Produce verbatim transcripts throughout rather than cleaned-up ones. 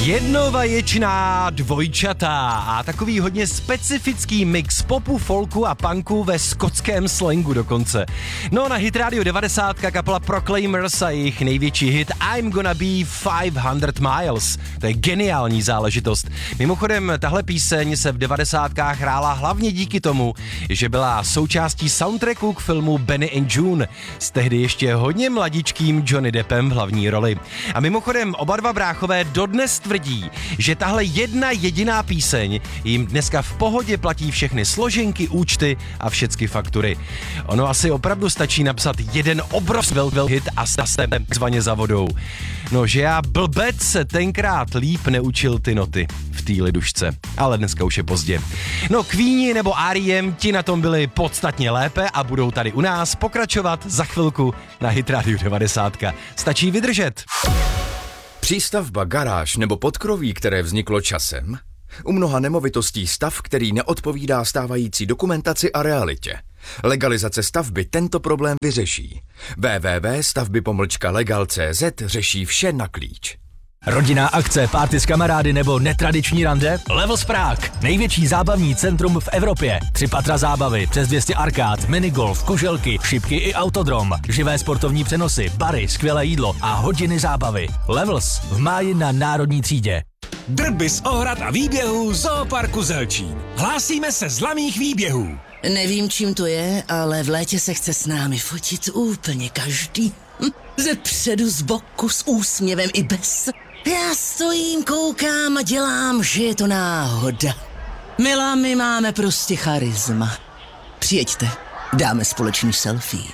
Jednovaječná dvojčata a takový hodně specifický mix popu, folku a punku ve skotském slangu dokonce. No na Hit Radio devadesát kapela Proclaimers a jejich největší hit I'm Gonna Be five hundred miles. To je geniální záležitost. Mimochodem, tahle píseň se v devadesátkách hrála hlavně díky tomu, že byla součástí soundtracku k filmu Benny and June s tehdy ještě hodně mladičkým Johnny Deppem v hlavní roli. A mimochodem, oba dva bráchové dodnes tvrdí, že tahle jedna jediná píseň jim dneska v pohodě platí všechny složenky, účty a všechny faktury. Ono asi opravdu stačí napsat jeden obrovský hit a jste takzvaně za vodou. No, že já blbec se tenkrát líp neučil ty noty v té lidušce, ale dneska už je pozdě. No, Queeni nebo R E M, ti na tom byli podstatně lépe a budou tady u nás pokračovat za chvilku na Hit Radio devadesát. Stačí vydržet. Přístavba, garáž nebo podkroví, které vzniklo časem? U mnoha nemovitostí stav, který neodpovídá stávající dokumentaci a realitě. Legalizace stavby tento problém vyřeší. w w w tečka stavby pomlčka legal tečka c z řeší vše na klíč. Rodinná akce, party s kamarády nebo netradiční rande? Levels Prague, největší zábavní centrum v Evropě. Tři patra zábavy, přes dvě stě arkád, minigolf, kuželky, šipky i autodrom, živé sportovní přenosy, bary, skvělé jídlo a hodiny zábavy. Levels v máji na Národní třídě. Drby z ohrad a výběhů Zooparku Zelčín. Hlásíme se z laných výběhů. Nevím, čím to je, ale v létě se chce s námi fotit úplně každý. Hm, ze předu, z boku, s úsměvem i bez. Já stojím, koukám a dělám, že je to náhoda. Milá, my máme prostě charisma. Přijeďte, dáme společný selfie.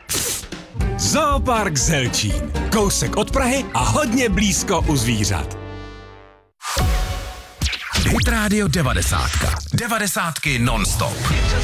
Zoopark Zelčín. Kousek od Prahy a hodně blízko u zvířat. Hit Radio devadesát. Devadesátky non-stop.